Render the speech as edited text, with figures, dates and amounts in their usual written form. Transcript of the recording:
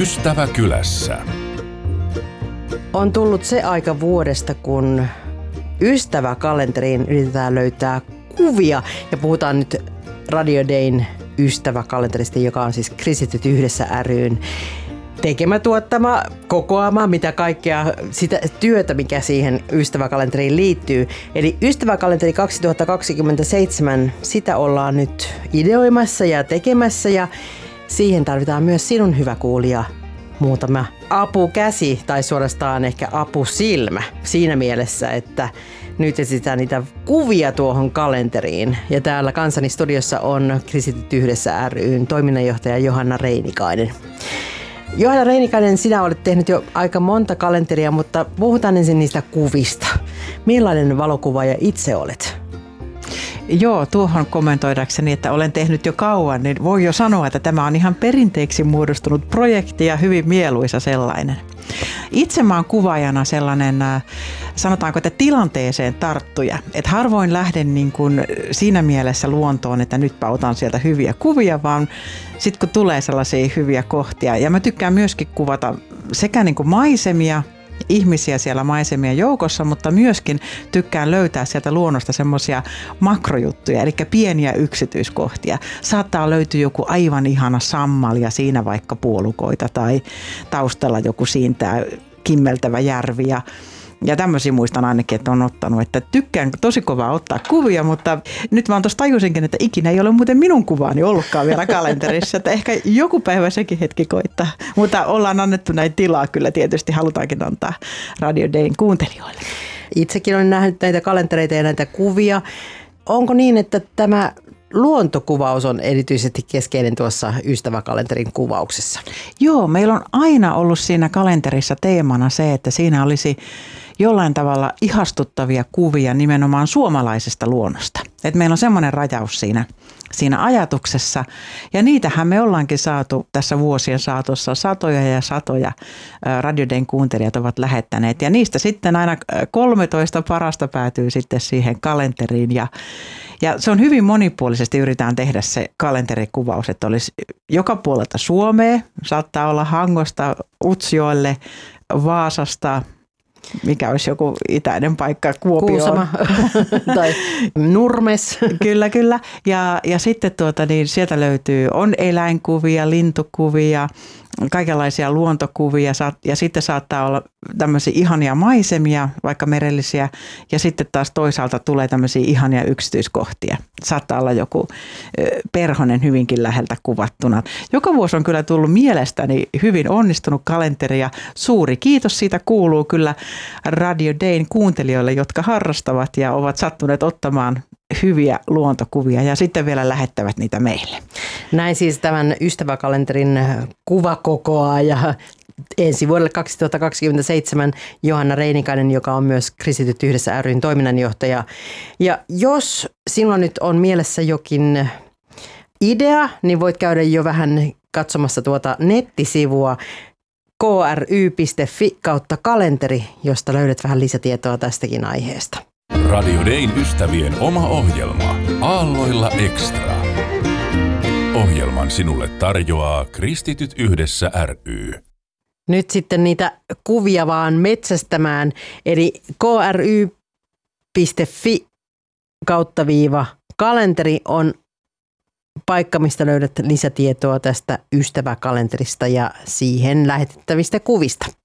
Ystäväkylässä. On tullut se aika vuodesta, kun ystäväkalenteriin yritetään löytää kuvia. Ja puhutaan nyt Radio Dayn ystäväkalenterista, joka on siis Kristityt yhdessä ry:n tekemä, tuottama, kokoama, mitä kaikkea sitä työtä, mikä siihen ystäväkalenteriin liittyy. Eli ystäväkalenteri 2027, sitä ollaan nyt ideoimassa ja tekemässä ja siihen tarvitaan myös sinun, hyvä kuulija, muutama apukäsi tai suorastaan ehkä apusilmä siinä mielessä, että nyt etsitään niitä kuvia tuohon kalenteriin. Ja täällä kanssani studiossa on Kristityt yhdessä ry:n toiminnanjohtaja Johanna Reinikainen. Johanna Reinikainen, sinä olet tehnyt jo aika monta kalenteria, mutta puhutaan ensin niistä kuvista. Millainen valokuvaaja itse olet? Joo, tuohon kommentoidakseni, että olen tehnyt jo kauan, niin voi jo sanoa, että tämä on ihan perinteeksi muodostunut projekti ja hyvin mieluisa sellainen. Itse mä oon kuvaajana sellainen, sanotaanko, että tilanteeseen tarttuja. Että harvoin lähden niin kuin siinä mielessä luontoon, että nytpä otan sieltä hyviä kuvia, vaan sitten kun tulee sellaisia hyviä kohtia. Ja mä tykkään myöskin kuvata sekä niin kuin maisemia, ihmisiä siellä maisemien joukossa, mutta myöskin tykkään löytää sieltä luonnosta semmoisia makrojuttuja, eli pieniä yksityiskohtia. Saattaa löytyä joku aivan ihana sammal ja siinä vaikka puolukoita tai taustalla joku siintää kimmeltävä järvi ja tämmöisiä muistan ainakin, että on ottanut, että tykkään tosi kovaa ottaa kuvia, mutta nyt mä tuossa tajusinkin, että ikinä ei ole muuten minun kuvaani ollutkaan vielä kalenterissa, että ehkä joku päivä sekin hetki koittaa, mutta ollaan annettu näin tilaa kyllä tietysti, halutaankin antaa Radio Dayn kuuntelijoille. Itsekin olen nähnyt näitä kalentereita ja näitä kuvia. Onko niin, että tämä luontokuvaus on erityisesti keskeinen tuossa ystäväkalenterin kuvauksessa? Joo, meillä on aina ollut siinä kalenterissa teemana se, että siinä olisi jollain tavalla ihastuttavia kuvia nimenomaan suomalaisesta luonnosta. Et meillä on semmoinen rajaus siinä ajatuksessa ja niitähän me ollaankin saatu tässä vuosien saatossa satoja ja satoja. Radio Dayn kuuntelijat ovat lähettäneet ja niistä sitten aina 13 parasta päätyy sitten siihen kalenteriin ja se on hyvin monipuolisesti yritetään tehdä se kalenterikuvaus, että olisi joka puolelta Suomea, saattaa olla Hangosta Utsjoelle, Vaasasta, mikä olisi joku itäinen paikka, Kuopio. Kuusama tai Nurmes. Kyllä. Ja sitten niin sieltä löytyy, on eläinkuvia, lintukuvia, kaikenlaisia luontokuvia ja sitten saattaa olla tämmöisiä ihania maisemia, vaikka merellisiä, ja sitten taas toisaalta tulee tämmöisiä ihania yksityiskohtia. Saattaa olla joku perhonen hyvinkin läheltä kuvattuna. Joka vuosi on kyllä tullut mielestäni hyvin onnistunut kalenteri ja suuri kiitos siitä kuuluu kyllä Radio Dayn kuuntelijoille, jotka harrastavat ja ovat sattuneet ottamaan hyviä luontokuvia ja sitten vielä lähettävät niitä meille. Näin siis tämän ystäväkalenterin kuvakokoa ja ensi vuodelle 2027 Johanna Reinikainen, joka on myös Kristityt yhdessä ry:n toiminnanjohtaja. Ja jos sinulla nyt on mielessä jokin idea, niin voit käydä jo vähän katsomassa tuota nettisivua kry.fi/kalenteri, josta löydät vähän lisätietoa tästäkin aiheesta. Radio Dayn ystävien oma ohjelma Aalloilla Extra. Ohjelman sinulle tarjoaa Kristityt yhdessä ry. Nyt sitten niitä kuvia vaan metsästämään, eli kry.fi/kalenteri on paikka, mistä löydät lisätietoa tästä ystäväkalenterista ja siihen lähetettävistä kuvista.